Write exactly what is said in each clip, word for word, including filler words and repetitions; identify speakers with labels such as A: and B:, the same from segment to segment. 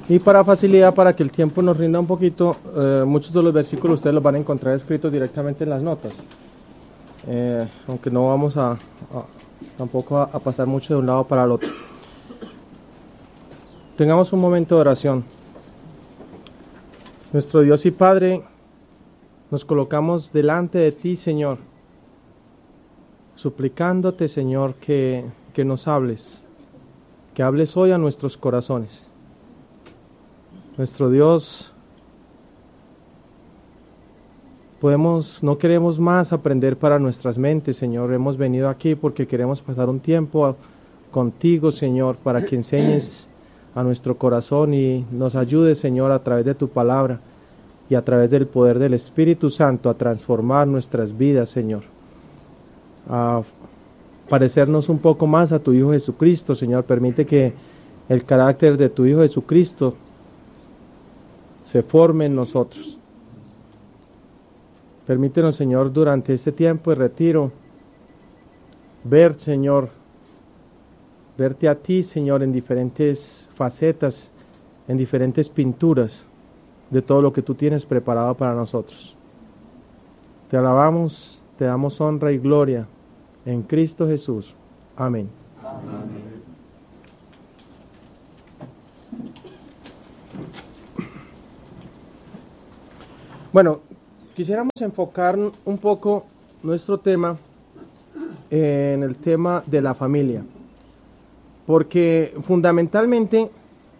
A: Y para facilidad, para que el tiempo nos rinda un poquito, eh, muchos de los versículos ustedes los van a encontrar escritos directamente en las notas. Eh, aunque no vamos a, a tampoco a, a pasar mucho de un lado para el otro. Tengamos un momento de oración. Nuestro Dios y Padre, nos colocamos delante de ti, Señor, suplicándote, Señor, que, que nos hables, que hables hoy a nuestros corazones. Nuestro Dios, podemos, no queremos más aprender para nuestras mentes, Señor. Hemos venido aquí porque queremos pasar un tiempo contigo, Señor, para que enseñes a nuestro corazón y nos ayudes, Señor, a través de tu palabra y a través del poder del Espíritu Santo a transformar nuestras vidas, Señor, a parecernos un poco más a tu Hijo Jesucristo, Señor. Permite que el carácter de tu Hijo Jesucristo se forme en nosotros. Permítenos, Señor, durante este tiempo de retiro, ver, Señor, verte a ti, Señor, en diferentes facetas, en diferentes pinturas de todo lo que tú tienes preparado para nosotros. Te alabamos, te damos honra y gloria en Cristo Jesús. Amén. Amén. Bueno, quisiéramos enfocar un poco nuestro tema en el tema de la familia, porque fundamentalmente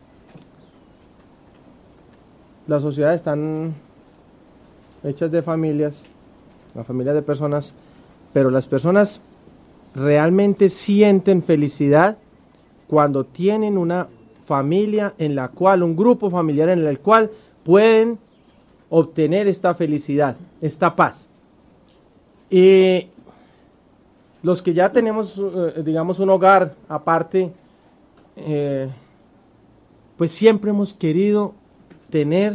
A: las sociedades están hechas de familias, la familia de personas, pero las personas realmente sienten felicidad cuando tienen una familia en la cual, un grupo familiar en el cual pueden obtener esta felicidad, esta paz. Y los que ya tenemos, eh, digamos, un hogar aparte, eh, pues siempre hemos querido tener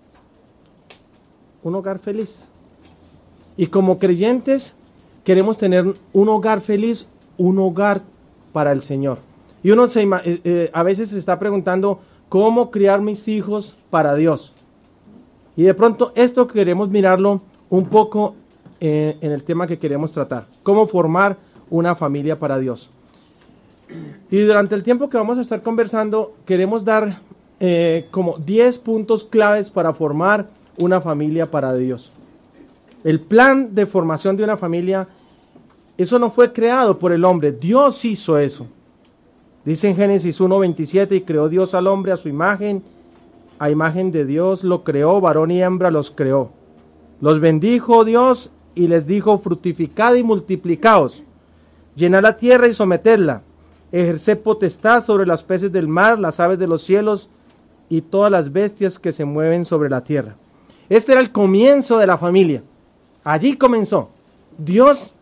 A: un hogar feliz. Y como creyentes queremos tener un hogar feliz, un hogar para el Señor. Y uno se, eh, eh, a veces se está preguntando, ¿cómo criar mis hijos para Dios? Y de pronto esto queremos mirarlo un poco eh, en el tema que queremos tratar. ¿Cómo formar una familia para Dios? Y durante el tiempo que vamos a estar conversando, queremos dar eh, como diez puntos claves para formar una familia para Dios. El plan de formación de una familia, eso no fue creado por el hombre, Dios hizo eso. Dice en Génesis uno veintisiete, y creó Dios al hombre a su imagen, a imagen de Dios lo creó, varón y hembra los creó. Los bendijo Dios y les dijo, fructificad y multiplicaos, llenad la tierra y sometedla, ejerced potestad sobre los peces del mar, las aves de los cielos y todas las bestias que se mueven sobre la tierra. Este era el comienzo de la familia. Allí comenzó Dios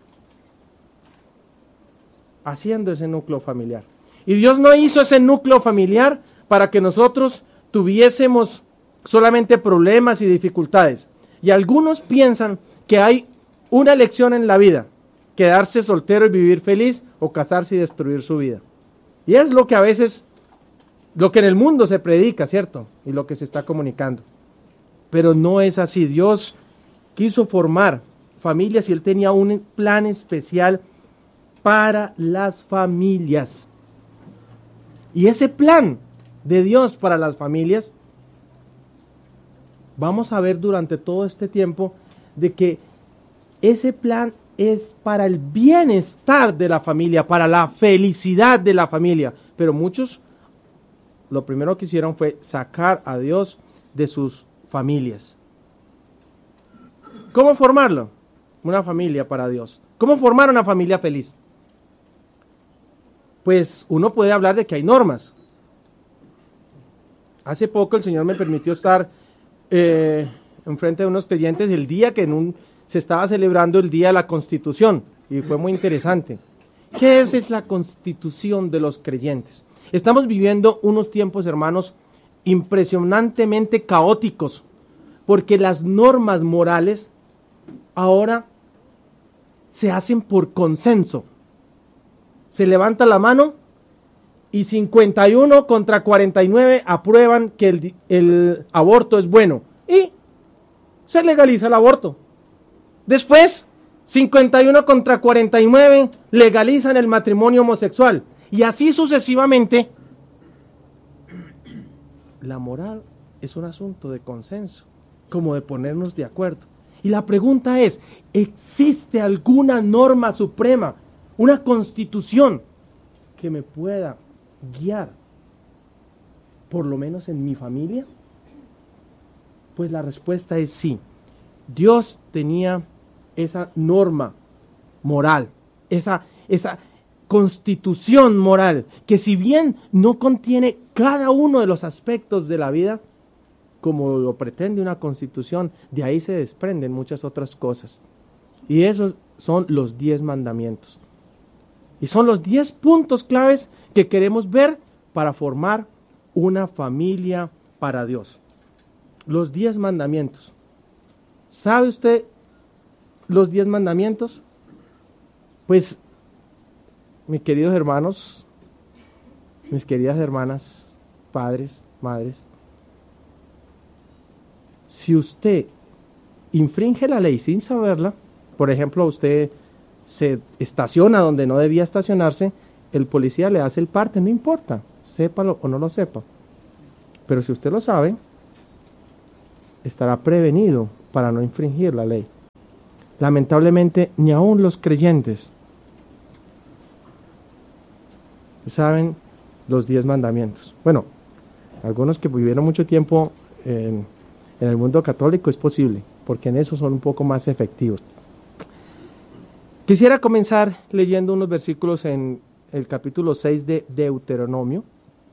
A: haciendo ese núcleo familiar. Y Dios no hizo ese núcleo familiar para que nosotros tuviésemos solamente problemas y dificultades. Y algunos piensan que hay una elección en la vida, quedarse soltero y vivir feliz, o casarse y destruir su vida. Y es lo que a veces, lo que en el mundo se predica, ¿cierto? Y lo que se está comunicando. Pero no es así. Dios quiso formar familias y Él tenía un plan especial para las familias. Y ese plan de Dios para las familias, vamos a ver durante todo este tiempo de que ese plan es para el bienestar de la familia, para la felicidad de la familia. Pero muchos lo primero que hicieron fue sacar a Dios de sus familias. ¿Cómo formarlo? Una familia para Dios. ¿Cómo formar una familia feliz? Pues uno puede hablar de que hay normas. Hace poco el Señor me permitió estar eh, enfrente de unos creyentes el día que en un, se estaba celebrando el Día de la Constitución, y fue muy interesante. ¿Qué es, es la Constitución de los creyentes? Estamos viviendo unos tiempos, hermanos, impresionantemente caóticos, porque las normas morales ahora se hacen por consenso. Se levanta la mano y cincuenta y uno contra cuarenta y nueve aprueban que el, el aborto es bueno y se legaliza el aborto. Después, cincuenta y uno contra cuarenta y nueve legalizan el matrimonio homosexual y así sucesivamente. La moral es un asunto de consenso, como de ponernos de acuerdo. Y la pregunta es, ¿existe alguna norma suprema, una constitución que me pueda guiar, por lo menos en mi familia? Pues la respuesta es sí. Dios tenía esa norma moral, esa, esa constitución moral, que si bien no contiene cada uno de los aspectos de la vida, como lo pretende una constitución, de ahí se desprenden muchas otras cosas. Y esos son los diez mandamientos. Y son los diez puntos claves que queremos ver para formar una familia para Dios. Los diez mandamientos. ¿Sabe usted los diez mandamientos? Pues, mis queridos hermanos, mis queridas hermanas, padres, madres, si usted infringe la ley sin saberla, por ejemplo, usted se estaciona donde no debía estacionarse, el policía le hace el parte, no importa, sépalo o no lo sepa. Pero si usted lo sabe, estará prevenido para no infringir la ley. Lamentablemente, ni aun los creyentes saben los diez mandamientos. Bueno, algunos que vivieron mucho tiempo en, en el mundo católico es posible, porque en eso son un poco más efectivos. Quisiera comenzar leyendo unos versículos en el capítulo seis de Deuteronomio.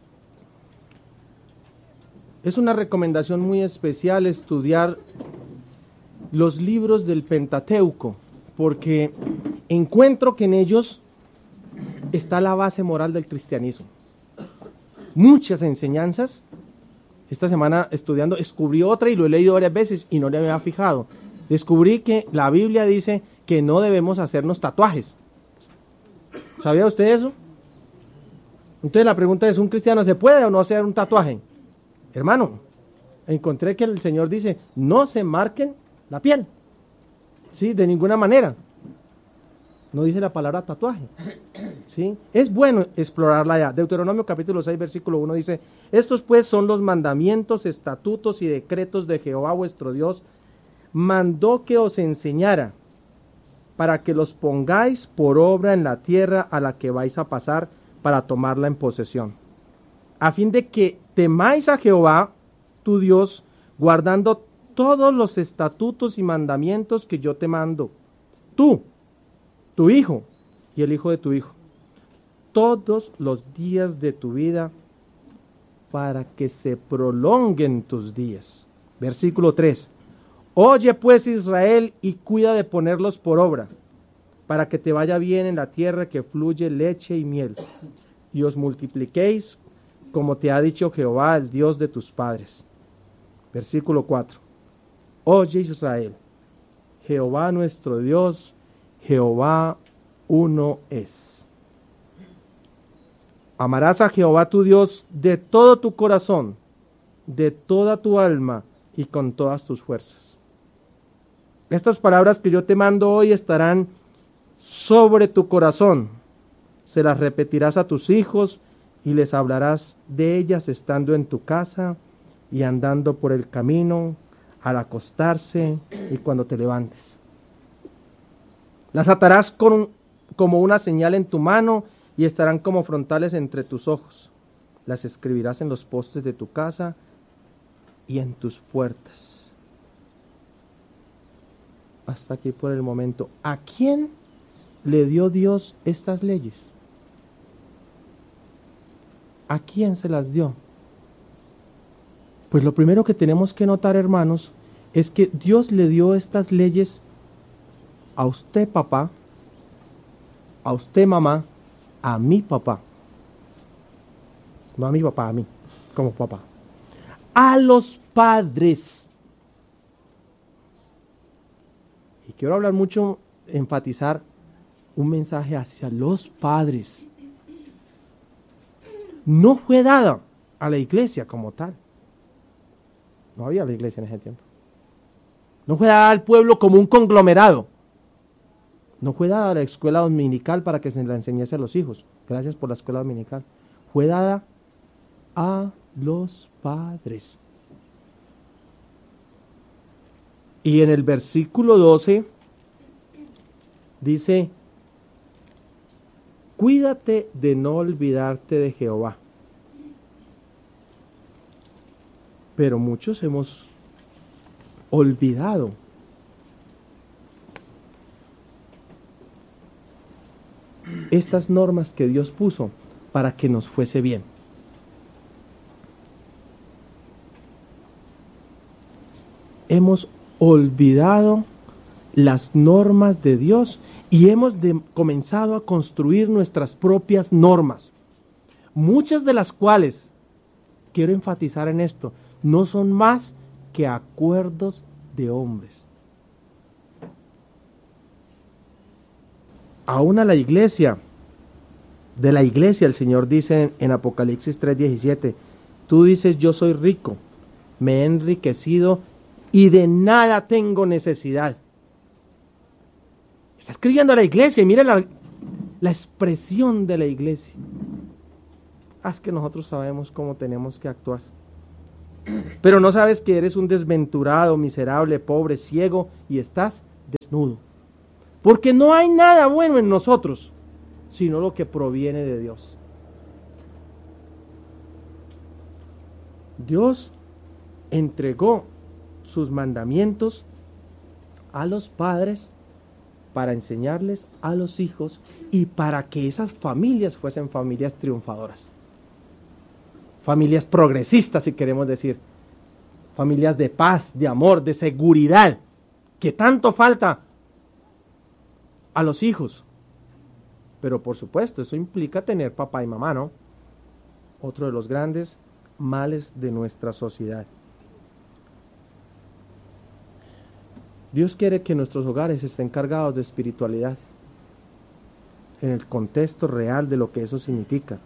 A: Es una recomendación muy especial estudiar los libros del Pentateuco, porque encuentro que en ellos está la base moral del cristianismo. Muchas enseñanzas. Esta semana estudiando descubrí otra y lo he leído varias veces y no le había fijado. Descubrí que la Biblia dice que no debemos hacernos tatuajes. ¿Sabía usted eso? Entonces la pregunta es, ¿un cristiano se puede o no hacer un tatuaje? Hermano, encontré que el Señor dice, no se marquen la piel. Sí, de ninguna manera. No dice la palabra tatuaje. ¿Sí? Es bueno explorarla ya. Deuteronomio capítulo seis, versículo uno dice, estos pues son los mandamientos, estatutos y decretos de Jehová vuestro Dios, mandó que os enseñara, para que los pongáis por obra en la tierra a la que vais a pasar para tomarla en posesión, a fin de que temáis a Jehová, tu Dios, guardando todos los estatutos y mandamientos que yo te mando, tú, tu hijo y el hijo de tu hijo, todos los días de tu vida, para que se prolonguen tus días. Versículo tres. Oye pues Israel y cuida de ponerlos por obra, para que te vaya bien en la tierra que fluye leche y miel, y os multipliquéis como te ha dicho Jehová, el Dios de tus padres. Versículo cuatro. Oye Israel, Jehová nuestro Dios, Jehová uno es. Amarás a Jehová tu Dios de todo tu corazón, de toda tu alma y con todas tus fuerzas. Estas palabras que yo te mando hoy estarán sobre tu corazón. Se las repetirás a tus hijos y les hablarás de ellas estando en tu casa y andando por el camino, al acostarse y cuando te levantes. Las atarás con, como una señal en tu mano y estarán como frontales entre tus ojos. Las escribirás en los postes de tu casa y en tus puertas. Hasta aquí por el momento. ¿A quién le dio Dios estas leyes? ¿A quién se las dio? Pues lo primero que tenemos que notar, hermanos, es que Dios le dio estas leyes a usted, papá, a usted, mamá, a mi papá. No a mi papá, a mí, como papá. A los padres. Y quiero hablar mucho, enfatizar un mensaje hacia los padres. no fue dada a la iglesia como tal. No había la iglesia en ese tiempo. No fue dada al pueblo como un conglomerado. No fue dada a la escuela dominical para que se la enseñase a los hijos. Gracias por la escuela dominical. Fue dada a los padres. Y en el versículo doce dice: cuídate de no olvidarte de Jehová. Pero muchos hemos olvidado. Estas normas que Dios puso para que nos fuese bien. Hemos olvidado las normas de Dios y hemos de, comenzado a construir nuestras propias normas, muchas de las cuales, quiero enfatizar en esto, no son más que acuerdos de hombres. Aún a la iglesia, de la iglesia el Señor dice en, en Apocalipsis tres diecisiete, tú dices yo soy rico, me he enriquecido y de nada tengo necesidad. Está escribiendo a la iglesia y mira la, la expresión de la iglesia. Ah, es que nosotros sabemos cómo tenemos que actuar. Pero no sabes que eres un desventurado, miserable, pobre, ciego y estás desnudo. Porque no hay nada bueno en nosotros, sino lo que proviene de Dios. Dios entregó sus mandamientos a los padres para enseñarles a los hijos y para que esas familias fuesen familias triunfadoras. Familias progresistas, si queremos decir. Familias de paz, de amor, de seguridad, que tanto falta a los hijos. Pero por supuesto, eso implica tener papá y mamá, ¿no? Otro de los grandes males de nuestra sociedad. Dios quiere que nuestros hogares estén cargados de espiritualidad, en el contexto real de lo que eso significa.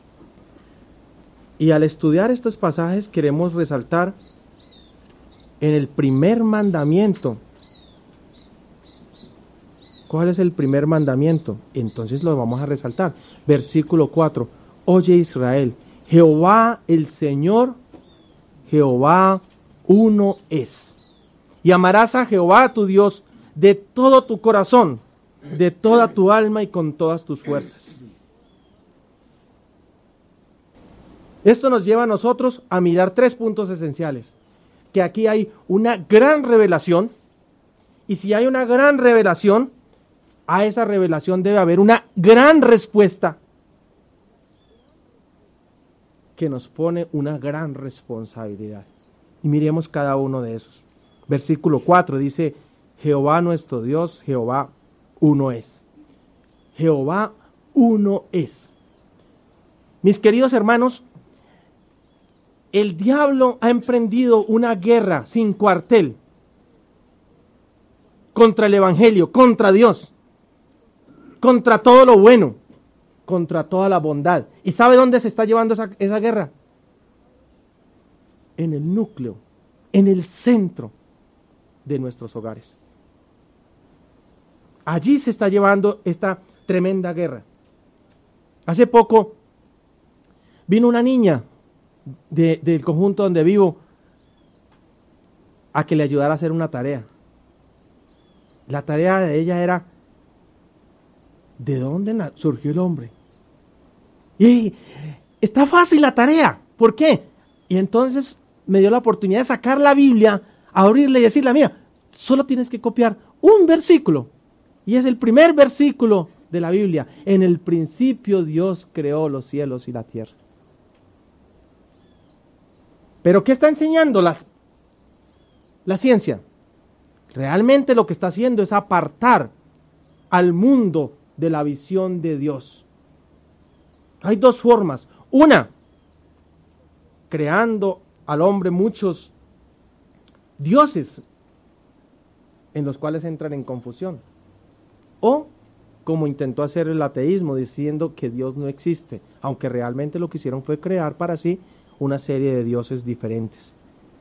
A: Y al estudiar estos pasajes queremos resaltar en el primer mandamiento. ¿Cuál es el primer mandamiento? Entonces lo vamos a resaltar. Versículo cuatro. Oye Israel, Jehová el Señor, Jehová uno es. Y amarás a Jehová tu Dios de todo tu corazón, de toda tu alma y con todas tus fuerzas. Esto nos lleva a nosotros a mirar tres puntos esenciales. Que aquí hay una gran revelación, y si hay una gran revelación, a esa revelación debe haber una gran respuesta que nos pone una gran responsabilidad. Y miremos cada uno de esos. Versículo cuatro dice, Jehová nuestro Dios, Jehová uno es. Jehová uno es. Mis queridos hermanos, el diablo ha emprendido una guerra sin cuartel contra el evangelio, contra Dios, contra todo lo bueno, contra toda la bondad. ¿Y sabe dónde se está llevando esa, esa guerra? En el núcleo, en el centro de nuestros hogares. Allí se está llevando esta tremenda guerra. Hace poco vino una niña de, del conjunto donde vivo a que le ayudara a hacer una tarea. La tarea de ella era: ¿de dónde surgió el hombre? Y está fácil la tarea. ¿Por qué? Y entonces me dio la oportunidad de sacar la Biblia, abrirla y decirle: mira, solo tienes que copiar un versículo. Y es el primer versículo de la Biblia. En el principio Dios creó los cielos y la tierra. ¿Pero qué está enseñando las, la ciencia? Realmente lo que está haciendo es apartar al mundo de la visión de Dios. Hay dos formas. Una, creando al hombre muchos dioses en los cuales entran en confusión. O como intentó hacer el ateísmo, diciendo que Dios no existe, aunque realmente lo que hicieron fue crear para sí una serie de dioses diferentes.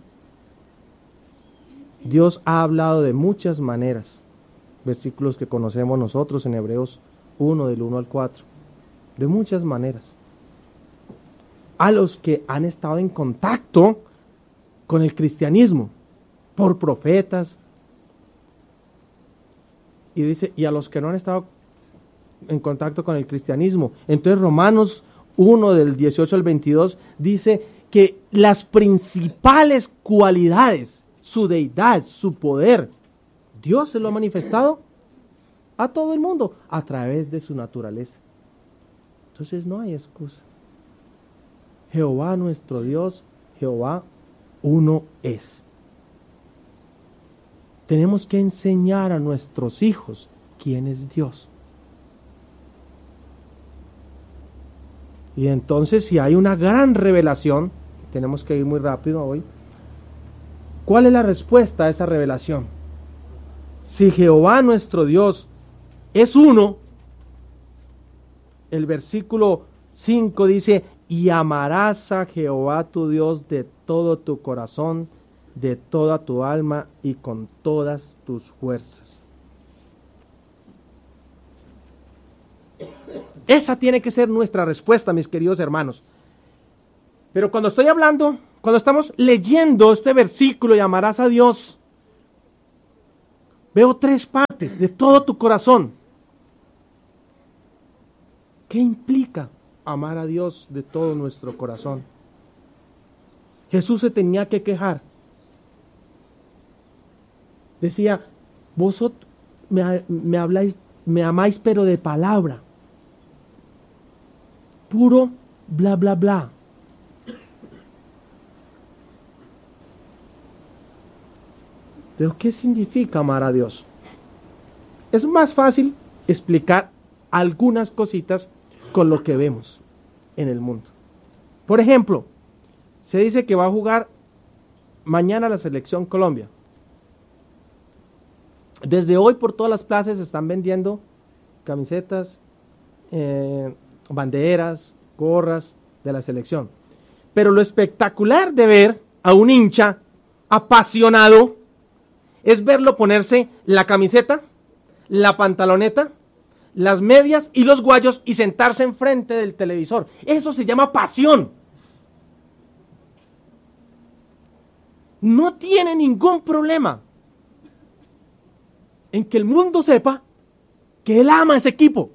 A: Dios ha hablado de muchas maneras, versículos que conocemos nosotros en Hebreos uno, del uno al cuatro, de muchas maneras. A los que han estado en contacto con el cristianismo, por profetas, y dice, y a los que no han estado en contacto con el cristianismo. Entonces Romanos uno, del dieciocho al veintidós, dice que las principales cualidades, su deidad, su poder, Dios se lo ha manifestado a todo el mundo a través de su naturaleza. Entonces no hay excusa. Jehová nuestro Dios, Jehová uno es. Tenemos que enseñar a nuestros hijos quién es Dios. Y entonces, si hay una gran revelación, tenemos que ir muy rápido hoy. ¿Cuál es la respuesta a esa revelación? Si Jehová nuestro Dios es uno, el versículo cinco dice, y amarás a Jehová tu Dios de todo tu corazón, de toda tu alma y con todas tus fuerzas. Esa tiene que ser nuestra respuesta, mis queridos hermanos. Pero cuando estoy hablando, cuando estamos leyendo este versículo, y amarás a Dios, veo tres partes: de todo tu corazón. ¿Qué implica amar a Dios de todo nuestro corazón? Jesús se tenía que quejar. Decía, vosotros me, me habláis, me amáis pero de palabra. Puro bla bla bla. Pero ¿qué significa amar a Dios? Es más fácil explicar algunas cositas con lo que vemos en el mundo. Por ejemplo, se dice que va a jugar mañana la selección Colombia. Desde hoy por todas las plazas se están vendiendo camisetas, eh, banderas, gorras de la selección. Pero lo espectacular de ver a un hincha apasionado es verlo ponerse la camiseta, la pantaloneta, las medias y los guayos y sentarse enfrente del televisor. Eso se llama pasión. No tiene ningún problema en que el mundo sepa que él ama a ese equipo.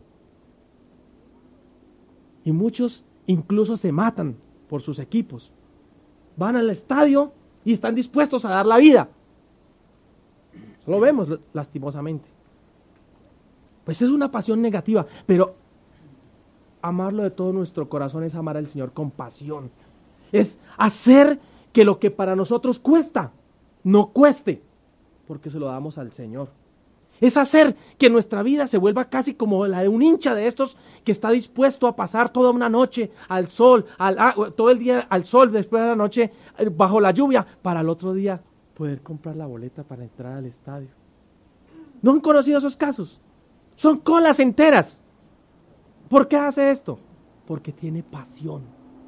A: Y muchos incluso se matan por sus equipos. Van al estadio y están dispuestos a dar la vida. Lo vemos lastimosamente. Pues es una pasión negativa, pero amarlo de todo nuestro corazón es amar al Señor con pasión. Es hacer que lo que para nosotros cuesta, no cueste, porque se lo damos al Señor. Es hacer que nuestra vida se vuelva casi como la de un hincha de estos que está dispuesto a pasar toda una noche al sol, al, ah, todo el día al sol, después de la noche bajo la lluvia, para el otro día poder comprar la boleta para entrar al estadio. ¿No han conocido esos casos? Son colas enteras. ¿Por qué hace esto? Porque tiene pasión.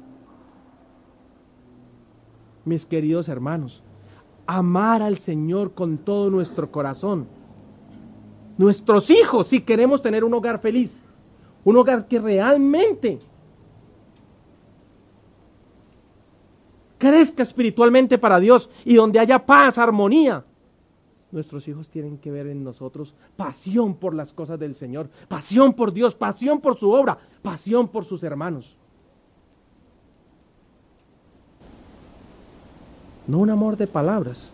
A: Mis queridos hermanos, amar al Señor con todo nuestro corazón. Nuestros hijos, si queremos tener un hogar feliz, un hogar que realmente crezca espiritualmente para Dios y donde haya paz, armonía, nuestros hijos tienen que ver en nosotros pasión por las cosas del Señor, pasión por Dios, pasión por su obra, pasión por sus hermanos. No un amor de palabras.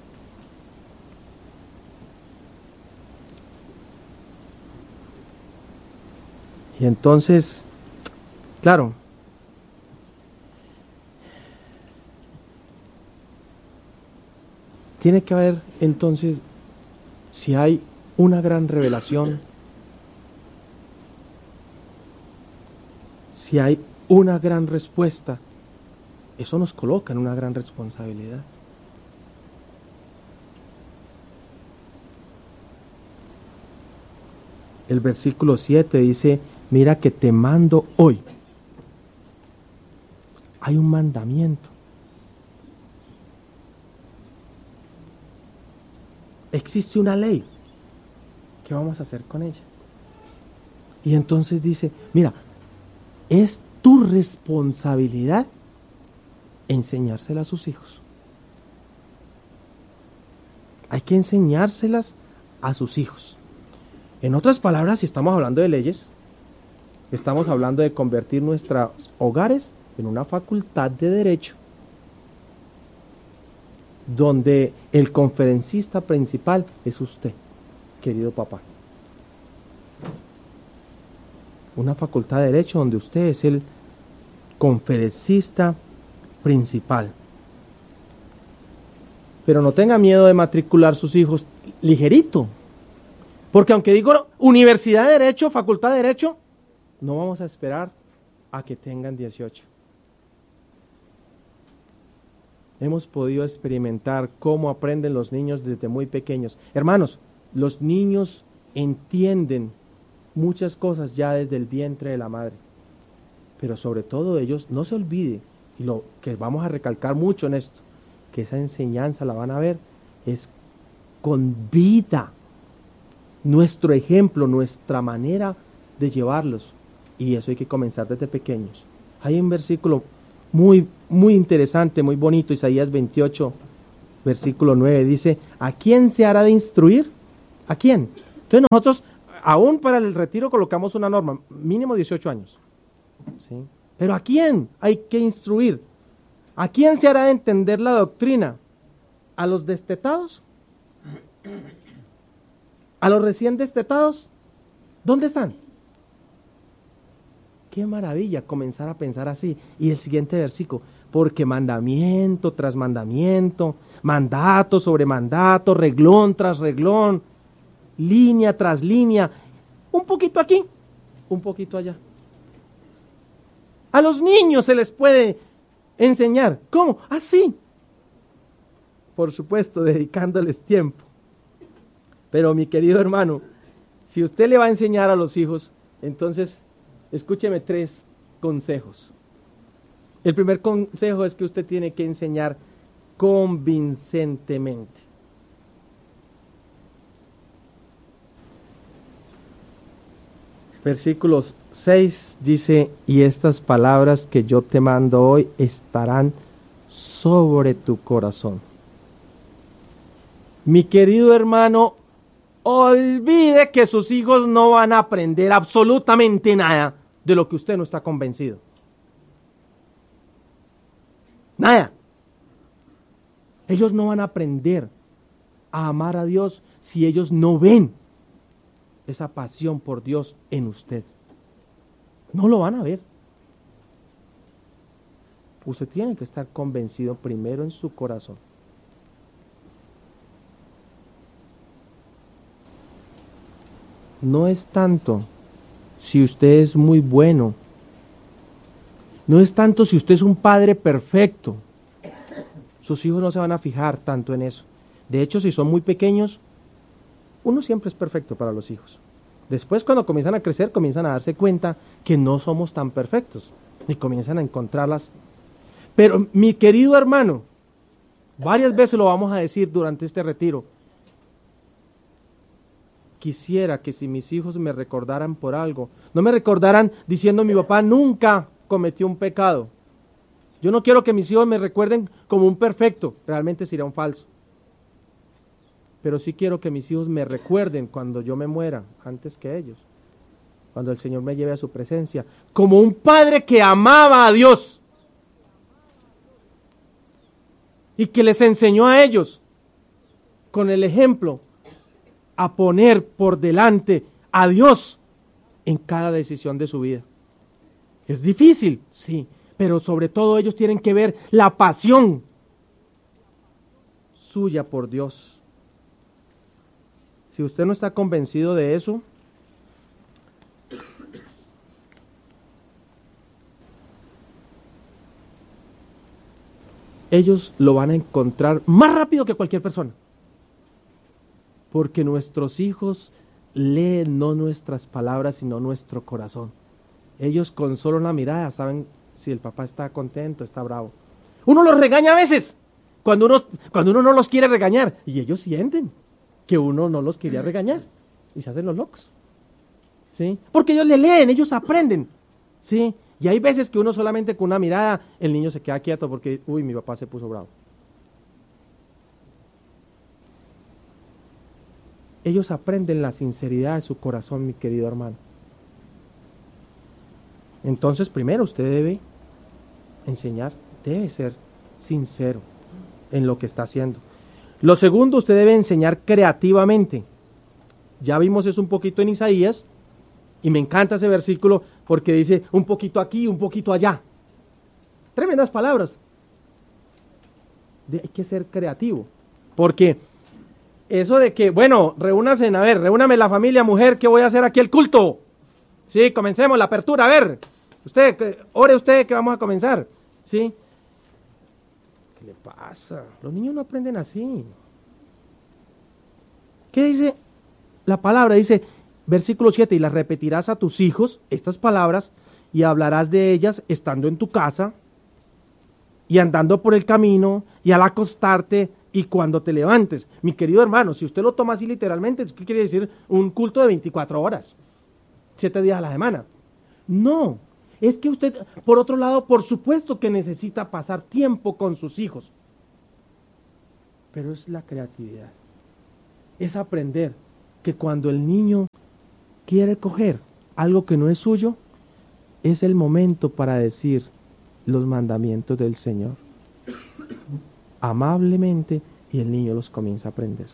A: Y entonces, claro, tiene que haber entonces, si hay una gran revelación, si hay una gran respuesta, eso nos coloca en una gran responsabilidad. el versículo siete dice, mira que te mando hoy. Hay un mandamiento. Existe una ley. ¿Qué vamos a hacer con ella? Y entonces dice, mira, es tu responsabilidad enseñársela a sus hijos. Hay que enseñárselas a sus hijos. En otras palabras, si estamos hablando de leyes, estamos hablando de convertir nuestros hogares en una facultad de derecho, donde el conferencista principal es usted, querido papá. Una facultad de derecho donde usted es el conferencista principal. Pero no tenga miedo de matricular sus hijos ligerito, porque aunque digo universidad de derecho, facultad de derecho, no vamos a esperar a que tengan dieciocho. Hemos podido experimentar cómo aprenden los niños desde muy pequeños. Hermanos, los niños entienden muchas cosas ya desde el vientre de la madre, pero sobre todo ellos, no se olvide, y lo que vamos a recalcar mucho en esto, que esa enseñanza la van a ver, es con vida, nuestro ejemplo, nuestra manera de llevarlos, y eso hay que comenzar desde pequeños. Hay un versículo muy, muy interesante, muy bonito, Isaías veintiocho, versículo nueve, dice, ¿a quién se hará de instruir? ¿A quién? Entonces nosotros, aún para el retiro colocamos una norma, mínimo dieciocho años, ¿sí? Pero ¿a quién hay que instruir? ¿A quién se hará de entender la doctrina? ¿A los destetados? ¿A los recién destetados? ¿Dónde están? Qué maravilla comenzar a pensar así. Y el siguiente versículo, porque mandamiento tras mandamiento, mandato sobre mandato, reglón tras reglón, línea tras línea, un poquito aquí, un poquito allá. A los niños se les puede enseñar. ¿Cómo? Así. Por supuesto, dedicándoles tiempo. Pero mi querido hermano, si usted le va a enseñar a los hijos, entonces escúcheme tres consejos. El primer consejo es que usted tiene que enseñar convincentemente. Versículos seis dice, y estas palabras que yo te mando hoy estarán sobre tu corazón. Mi querido hermano, olvide que sus hijos no van a aprender absolutamente nada de lo que usted no está convencido. Nada. Ellos no van a aprender a amar a Dios si ellos no ven esa pasión por Dios en usted. No lo van a ver. Usted tiene que estar convencido primero en su corazón. No es tanto si usted es muy bueno. No es tanto si usted es un padre perfecto. Sus hijos no se van a fijar tanto en eso. De hecho, si son muy pequeños, uno siempre es perfecto para los hijos. Después, cuando comienzan a crecer, comienzan a darse cuenta que no somos tan perfectos y comienzan a encontrarlas. Pero, mi querido hermano, varias veces lo vamos a decir durante este retiro, quisiera que si mis hijos me recordaran por algo, no me recordaran diciendo mi papá nunca cometió un pecado. Yo no quiero que mis hijos me recuerden como un perfecto, realmente sería un falso. Pero sí quiero que mis hijos me recuerden cuando yo me muera, antes que ellos, cuando el Señor me lleve a su presencia, como un padre que amaba a Dios y que les enseñó a ellos, con el ejemplo, a poner por delante a Dios en cada decisión de su vida. Es difícil, sí, pero sobre todo ellos tienen que ver la pasión suya por Dios. Si usted no está convencido de eso, ellos lo van a encontrar más rápido que cualquier persona. Porque nuestros hijos leen no nuestras palabras, sino nuestro corazón. Ellos con solo una mirada saben si el papá está contento, está bravo. Uno los regaña a veces, cuando uno, cuando uno no los quiere regañar, y ellos sienten que uno no los quería regañar, y se hacen los locos, ¿sí? Porque ellos le leen, ellos aprenden, ¿sí? Y hay veces que uno solamente con una mirada, el niño se queda quieto porque, uy, mi papá se puso bravo. Ellos aprenden la sinceridad de su corazón, mi querido hermano. Entonces, primero usted debe enseñar, debe ser sincero en lo que está haciendo. Lo segundo, usted debe enseñar creativamente. Ya vimos eso un poquito en Isaías, y me encanta ese versículo porque dice un poquito aquí, un poquito allá. Tremendas palabras. De, hay que ser creativo, porque eso de que, bueno, reúnase, a ver, reúname la familia, mujer, que voy a hacer aquí el culto. Sí, comencemos la apertura, a ver, usted, ore usted que vamos a comenzar, ¿sí? ¿Qué le pasa? Los niños no aprenden así. ¿Qué dice la palabra? Dice, versículo siete, y las repetirás a tus hijos, estas palabras, y hablarás de ellas estando en tu casa, y andando por el camino, y al acostarte, y cuando te levantes. Mi querido hermano, si usted lo toma así literalmente, ¿qué quiere decir? Un culto de veinticuatro horas, siete días a la semana. No, es que usted, por otro lado, por supuesto que necesita pasar tiempo con sus hijos, pero es la creatividad, es aprender que cuando el niño quiere coger algo que no es suyo, es el momento para decir los mandamientos del Señor amablemente, y el niño los comienza a aprender.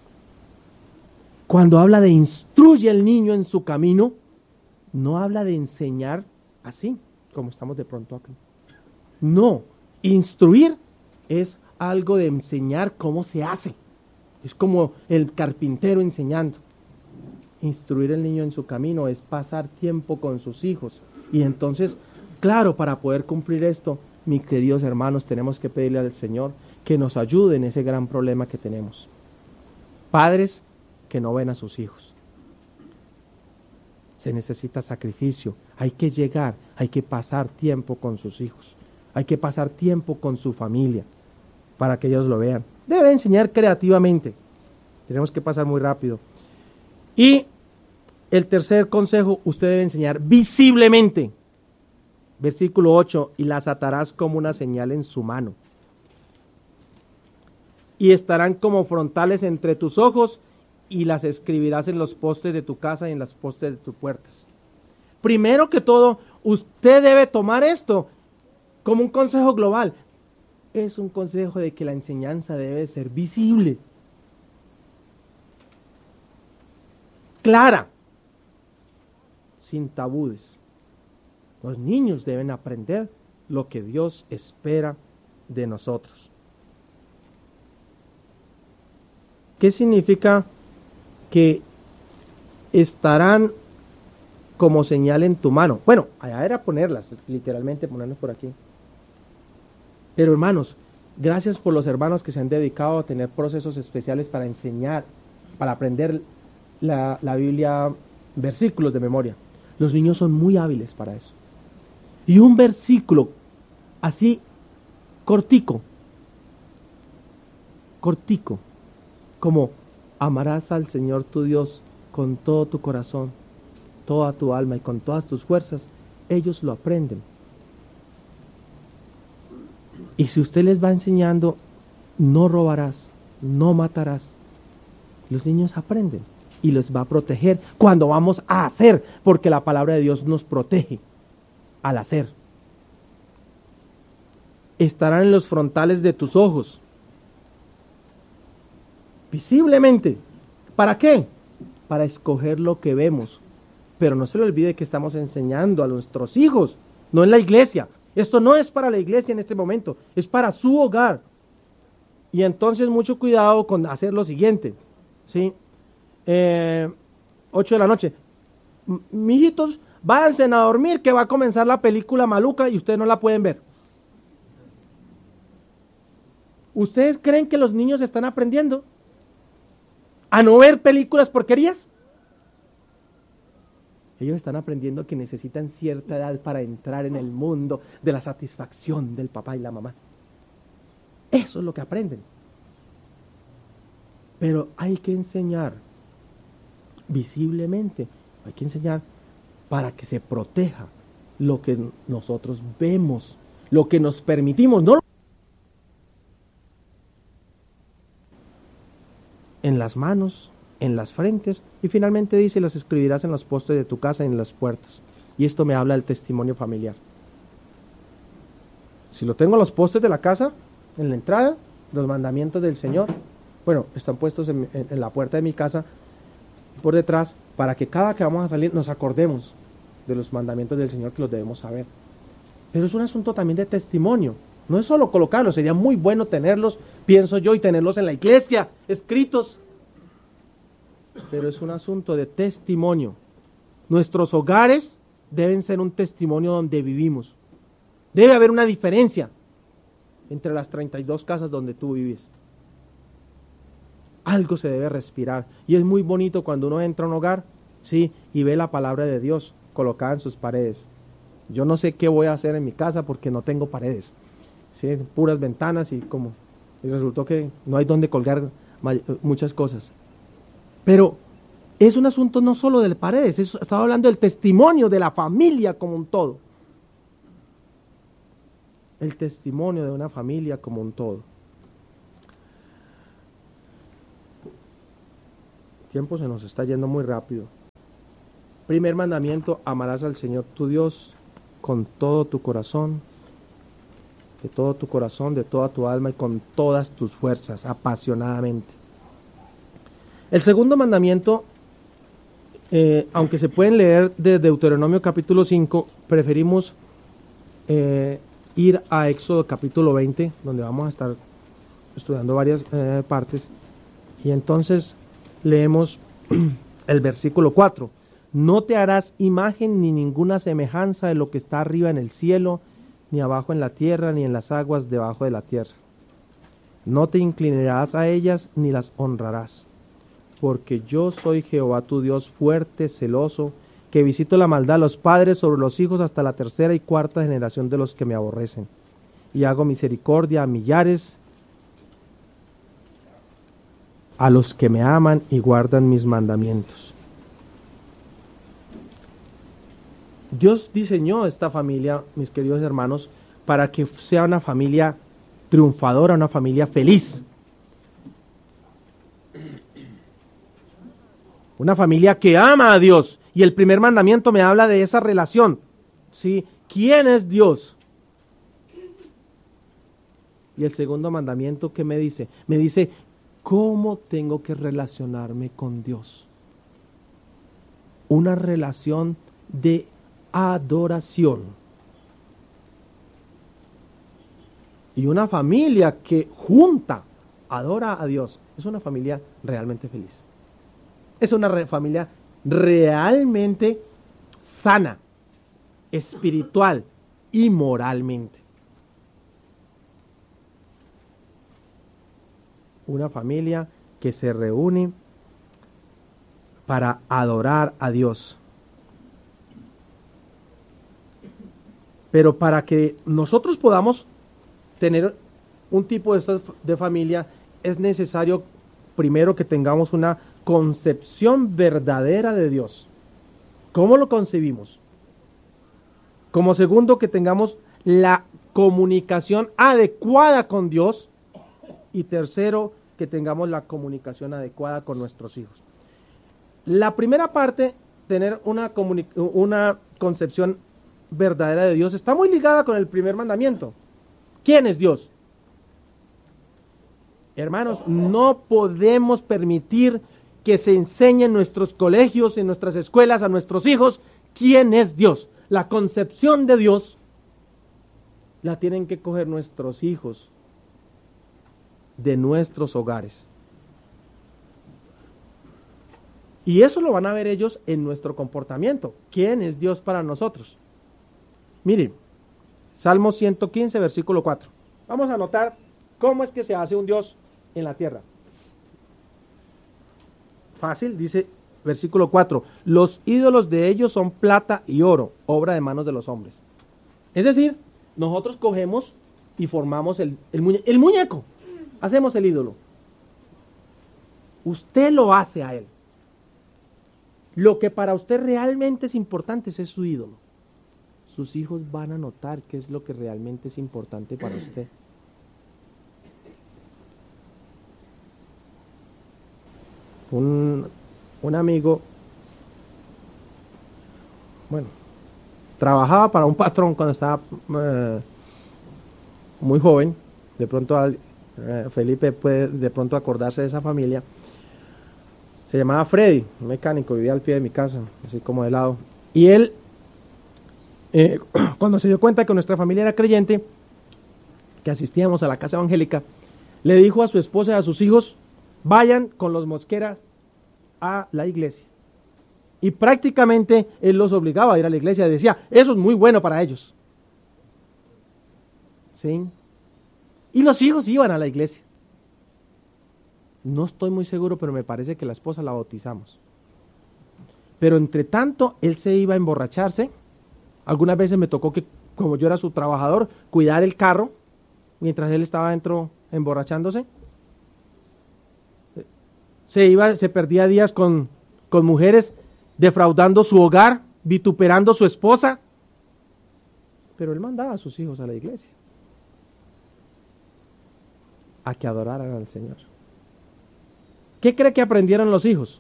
A: Cuando habla de instruye al niño en su camino, no habla de enseñar así, como estamos de pronto aquí. No, instruir es algo de enseñar cómo se hace. Es como el carpintero enseñando. Instruir al niño en su camino es pasar tiempo con sus hijos. Y entonces, claro, para poder cumplir esto, mis queridos hermanos, tenemos que pedirle al Señor que nos ayude en ese gran problema que tenemos. Padres que no ven a sus hijos. Se necesita sacrificio. Hay que llegar, hay que pasar tiempo con sus hijos. Hay que pasar tiempo con su familia para que ellos lo vean. Debe enseñar creativamente. Tenemos que pasar muy rápido. Y el tercer consejo, usted debe enseñar visiblemente. Versículo ocho, y las atarás como una señal en su mano. Y estarán como frontales entre tus ojos, y las escribirás en los postes de tu casa y en las postes de tus puertas. Primero que todo, usted debe tomar esto como un consejo global. Es un consejo de que la enseñanza debe ser visible, clara, sin tabúes. Los niños deben aprender lo que Dios espera de nosotros. ¿Qué significa que estarán como señal en tu mano? Bueno, allá era ponerlas, literalmente ponerlas por aquí. Pero hermanos, gracias por los hermanos que se han dedicado a tener procesos especiales para enseñar, para aprender la, la Biblia, versículos de memoria. Los niños son muy hábiles para eso. Y un versículo así cortico, cortico, como amarás al Señor tu Dios con todo tu corazón, toda tu alma y con todas tus fuerzas, ellos lo aprenden. Y si usted les va enseñando, no robarás, no matarás, los niños aprenden y los va a proteger cuando vamos a hacer, porque la palabra de Dios nos protege al hacer. Estarán en los frontales de tus ojos, visiblemente. ¿Para qué? Para escoger lo que vemos. Pero no se le olvide que estamos enseñando a nuestros hijos, no en la iglesia. Esto no es para la iglesia en este momento, es para su hogar. Y entonces mucho cuidado con hacer lo siguiente, ¿sí? Eh, ocho de la noche. M- mijitos, váyanse a dormir que va a comenzar la película maluca y ustedes no la pueden ver. ¿Ustedes creen que los niños están aprendiendo a no ver películas porquerías? Ellos están aprendiendo que necesitan cierta edad para entrar en el mundo de la satisfacción del papá y la mamá. Eso es lo que aprenden. Pero hay que enseñar visiblemente, hay que enseñar para que se proteja lo que nosotros vemos, lo que nos permitimos, no en las manos, en las frentes, y finalmente dice, las escribirás en los postes de tu casa y en las puertas. Y esto me habla del testimonio familiar. Si lo tengo en los postes de la casa, en la entrada, los mandamientos del Señor, bueno, están puestos en, en, en la puerta de mi casa, por detrás, para que cada que vamos a salir nos acordemos de los mandamientos del Señor, que los debemos saber. Pero es un asunto también de testimonio. No es solo colocarlos, sería muy bueno tenerlos, pienso yo, y tenerlos en la iglesia, escritos. Pero es un asunto de testimonio. Nuestros hogares deben ser un testimonio donde vivimos. Debe haber una diferencia entre las treinta y dos casas donde tú vives. Algo se debe respirar. Y es muy bonito cuando uno entra a un hogar, sí, y ve la palabra de Dios colocada en sus paredes. Yo no sé qué voy a hacer en mi casa porque no tengo paredes, sí, puras ventanas y como y resultó que no hay donde colgar muchas cosas. Pero es un asunto no solo de paredes, es, estaba hablando del testimonio de la familia como un todo. El testimonio de una familia como un todo. El tiempo se nos está yendo muy rápido. Primer mandamiento, amarás al Señor tu Dios con todo tu corazón, de todo tu corazón, de toda tu alma y con todas tus fuerzas, apasionadamente. El segundo mandamiento, eh, aunque se pueden leer de Deuteronomio capítulo cinco, preferimos eh, ir a Éxodo capítulo veinte, donde vamos a estar estudiando varias eh, partes, y entonces leemos el versículo cuatro. No te harás imagen ni ninguna semejanza de lo que está arriba en el cielo, ni abajo en la tierra, ni en las aguas debajo de la tierra. No te inclinarás a ellas, ni las honrarás. Porque yo soy Jehová tu Dios fuerte, celoso, que visito la maldad a los padres sobre los hijos hasta la tercera y cuarta generación de los que me aborrecen. Y hago misericordia a millares, a los que me aman y guardan mis mandamientos. Dios diseñó esta familia, mis queridos hermanos, para que sea una familia triunfadora, una familia feliz. Una familia que ama a Dios. Y el primer mandamiento me habla de esa relación. ¿Sí? ¿Quién es Dios? Y el segundo mandamiento, ¿qué me dice? Me dice, ¿cómo tengo que relacionarme con Dios? Una relación de adoración. Y una familia que junta adora a Dios es una familia realmente feliz. Es una re- familia realmente sana, espiritual y moralmente. Una familia que se reúne para adorar a Dios. Pero para que nosotros podamos tener un tipo de, esta, de familia, es necesario primero que tengamos una concepción verdadera de Dios. ¿Cómo lo concebimos? Como segundo, que tengamos la comunicación adecuada con Dios. Y tercero, que tengamos la comunicación adecuada con nuestros hijos. La primera parte, tener una, comuni- una concepción verdadera de Dios, está muy ligada con el primer mandamiento. ¿Quién es Dios? Hermanos, no podemos permitir que se enseñe en nuestros colegios, en nuestras escuelas, a nuestros hijos, quién es Dios. La concepción de Dios la tienen que coger nuestros hijos de nuestros hogares. Y eso lo van a ver ellos en nuestro comportamiento. ¿Quién es Dios para nosotros? Miren, Salmo ciento quince, versículo cuatro. Vamos a notar cómo es que se hace un Dios en la tierra. Fácil, dice versículo cuatro, los ídolos de ellos son plata y oro, obra de manos de los hombres. Es decir, nosotros cogemos y formamos el, el, muñe- el muñeco, hacemos el ídolo. Usted lo hace a él. Lo que para usted realmente es importante es su ídolo. Sus hijos van a notar qué es lo que realmente es importante para usted. Un, un amigo, bueno, trabajaba para un patrón cuando estaba eh, muy joven. De pronto al- eh, Felipe puede de pronto acordarse de esa familia. Se llamaba Freddy, un mecánico, vivía al pie de mi casa, así como de lado. Y él, eh, cuando se dio cuenta que nuestra familia era creyente, que asistíamos a la casa evangélica, le dijo a su esposa y a sus hijos, vayan con los Mosqueras a la iglesia. Y prácticamente él los obligaba a ir a la iglesia, decía, eso es muy bueno para ellos. ¿Sí? Y los hijos iban a la iglesia. No estoy muy seguro, pero me parece que la esposa la bautizamos. Pero entre tanto, él se iba a emborracharse. Algunas veces me tocó que, como yo era su trabajador, cuidar el carro, mientras él estaba dentro emborrachándose. Se iba, se perdía días con, con mujeres, defraudando su hogar, vituperando a su esposa. Pero él mandaba a sus hijos a la iglesia, a que adoraran al Señor. ¿Qué cree que aprendieron los hijos?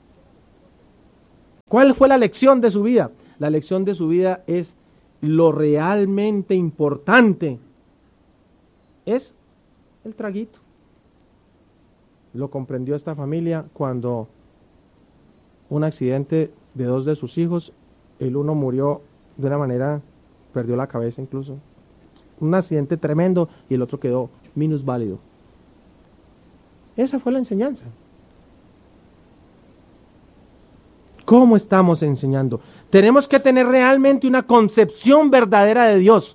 A: ¿Cuál fue la lección de su vida? La lección de su vida es lo realmente importante. Es el traguito. Lo comprendió esta familia cuando un accidente de dos de sus hijos, el uno murió de una manera, perdió la cabeza incluso. Un accidente tremendo y el otro quedó minusválido. Esa fue la enseñanza. ¿Cómo estamos enseñando? Tenemos que tener realmente una concepción verdadera de Dios.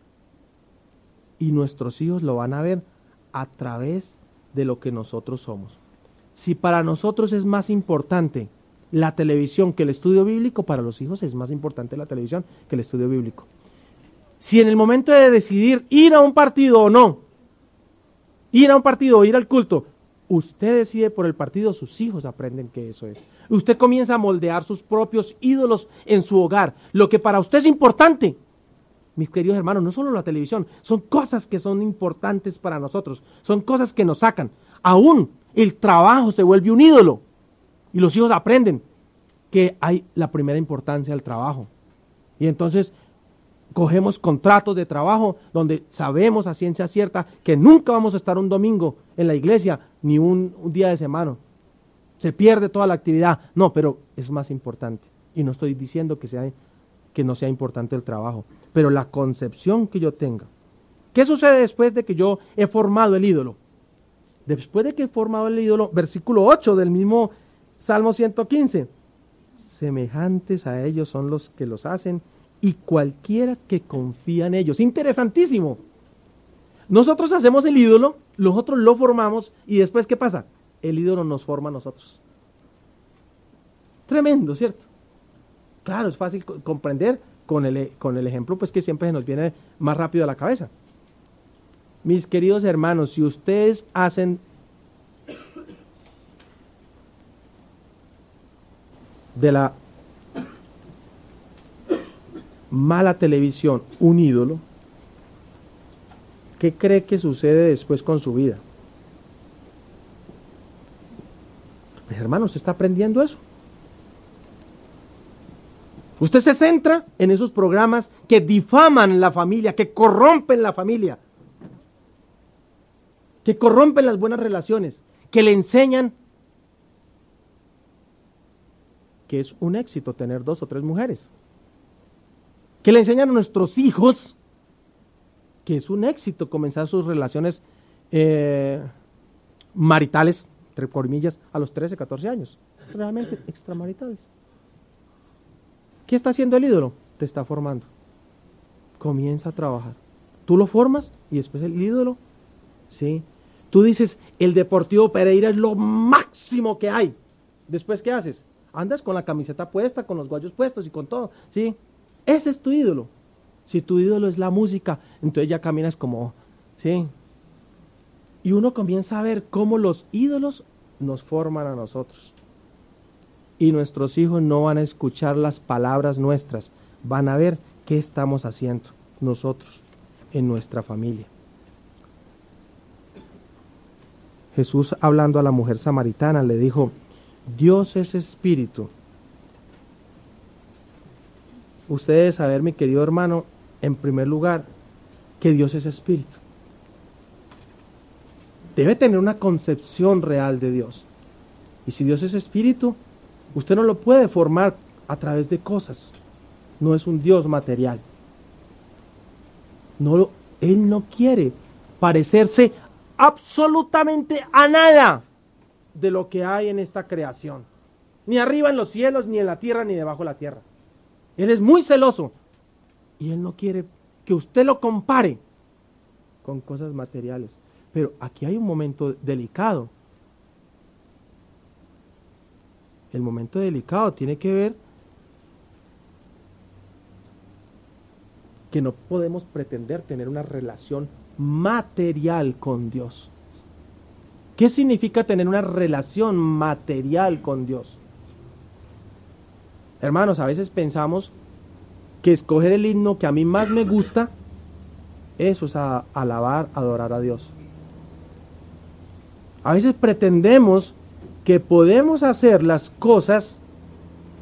A: Y nuestros hijos lo van a ver a través de lo que nosotros somos. Si para nosotros es más importante la televisión que el estudio bíblico, para los hijos es más importante la televisión que el estudio bíblico. Si en el momento de decidir ir a un partido o no, ir a un partido o ir al culto, usted decide por el partido, sus hijos aprenden que eso es. Usted comienza a moldear sus propios ídolos en su hogar. Lo que para usted es importante, mis queridos hermanos, no solo la televisión, son cosas que son importantes para nosotros, son cosas que nos sacan. Aún el trabajo se vuelve un ídolo y los hijos aprenden que hay la primera importancia del trabajo. Y entonces cogemos contratos de trabajo donde sabemos a ciencia cierta que nunca vamos a estar un domingo en la iglesia ni un, un día de semana. Se pierde toda la actividad. No, pero es más importante. Y no estoy diciendo que, sea, que no sea importante el trabajo, pero la concepción que yo tenga. ¿Qué sucede después de que yo he formado el ídolo? Después de que he formado el ídolo, versículo ocho del mismo Salmo ciento quince. Semejantes a ellos son los que los hacen y cualquiera que confía en ellos. Interesantísimo. Nosotros hacemos el ídolo, nosotros lo formamos y después ¿qué pasa? El ídolo nos forma a nosotros. Tremendo, ¿cierto? Claro, es fácil co- comprender con el, con el ejemplo pues que siempre se nos viene más rápido a la cabeza. Mis queridos hermanos, si ustedes hacen de la mala televisión un ídolo, ¿qué cree que sucede después con su vida? Pues hermano, usted está aprendiendo eso. Usted se centra en esos programas que difaman la familia, que corrompen la familia, que corrompen las buenas relaciones, que le enseñan que es un éxito tener dos o tres mujeres, que le enseñan a nuestros hijos que es un éxito comenzar sus relaciones eh, maritales, entre comillas, a los trece, catorce años, realmente extramaritales. ¿Qué está haciendo el ídolo? Te está formando. Comienza a trabajar. Tú lo formas y después el ídolo, ¿sí? Tú dices, el Deportivo Pereira es lo máximo que hay. Después, ¿qué haces? andas con la camiseta puesta, con los guayos puestos y con todo, ¿sí? Ese es tu ídolo. Si tu ídolo es la música, entonces ya caminas como, ¿sí? Y uno comienza a ver cómo los ídolos nos forman a nosotros. Y nuestros hijos no van a escuchar las palabras nuestras, van a ver qué estamos haciendo nosotros en nuestra familia. Jesús, hablando a la mujer samaritana, le dijo, Dios es espíritu. Usted debe saber, mi querido hermano, en primer lugar, que Dios es espíritu. Debe tener una concepción real de Dios. Y si Dios es espíritu, usted no lo puede formar a través de cosas. No es un Dios material. No, Él no quiere parecerse absolutamente a nada de lo que hay en esta creación. Ni arriba en los cielos, ni en la tierra, ni debajo de la tierra. Él es muy celoso. Y Él no quiere que usted lo compare con cosas materiales. Pero aquí hay un momento delicado. El momento delicado tiene que ver que no podemos pretender tener una relación material con Dios. ¿Qué significa tener una relación material con Dios? Hermanos, a veces pensamos que escoger el himno que a mí más me gusta, eso es a alabar, adorar a Dios. A veces pretendemos que podemos hacer las cosas